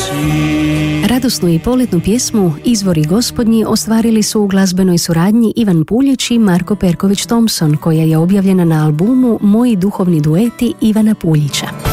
Radosnu i poletnu pjesmu Izvori Gospodnji ostvarili su u glazbenoj suradnji Ivan Puljić i Marko Perković Thompson, koja je objavljena na albumu Moji duhovni dueti Ivana Puljića.